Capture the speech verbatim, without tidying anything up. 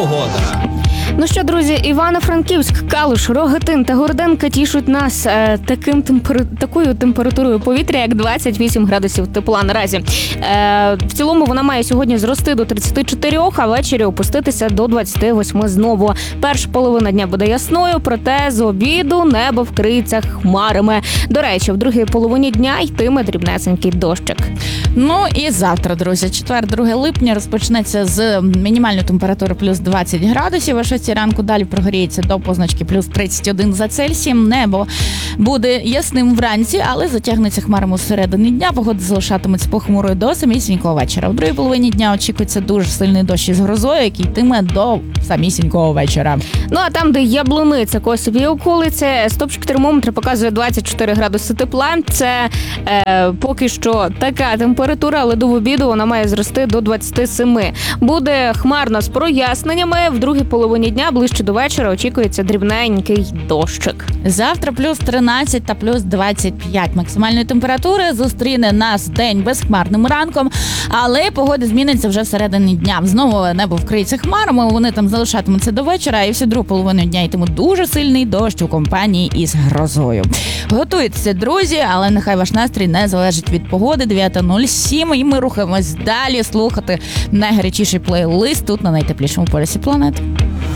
погода. Ну що, друзі, Івано-Франківськ, Калуш, Рогатин та Городенка тішуть нас е, таким темпер... такою температурою повітря, як двадцять вісім градусів тепла наразі. Е, в цілому вона має сьогодні зрости до тридцять чотири, а ввечері опуститися до двадцять вісім знову. Перша половина дня буде ясною, проте з обіду небо вкриється хмарами. До речі, в другій половині дня йтиме дрібнесенький дощик. Ну і завтра, друзі, четвер, друге липня, розпочнеться з мінімальної температури плюс двадцять градусів, а шостій ранку далі прогріється до позначки плюс тридцять один за Цельсієм. Небо буде ясним вранці, але затягнеться хмарами у середині дня. Погода залишатиметься похмурою до самісінького вечора. В другій половині дня очікується дуже сильний дощ із грозою, який йтиме до самісінького вечора. Ну а там, де Яблуниця, Косів і околиці, стопчик термометра показує двадцять чотири градуси тепла. Це е, поки що така температура, але до обіду вона має зрости до двадцять сім. Буде хмарно з проясненнями. В другій половині дня, ближче до вечора, очікується дрібненький дощик. Завтра плюс тринадцять та плюс двадцять п'ять максимальної температури. Зустріне нас день безхмарним ранком, але погода зміниться вже всередині дня. Знову небо вкриється хмарами, вони там залишатимуться до вечора, і всю другу половину дня йтиме дуже сильний дощ у компанії із грозою. Готуйтеся, друзі, але нехай ваш настрій не залежить від погоди. дев'ята нуль сім, і ми рухаємось далі слухати найгарячіший плейлист тут на найтеплішому полюсі планети.